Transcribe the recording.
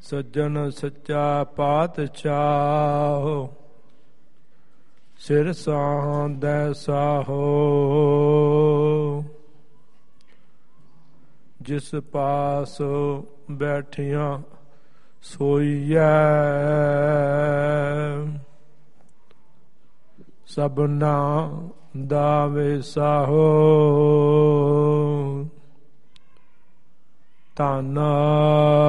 ਸੱਜਣ ਸੱਚਾ ਪਾਤਸ਼ਾਹ ਸਿਰ ਸਾਂਦੈ ਸਾਹੋ ਜਿਸ ਪਾਸ ਬੈਠਿਆਂ ਸੋਈਐ ਸਭਨਾ ਦਾ ਵਿਸਾਹੋ ਧੰਨ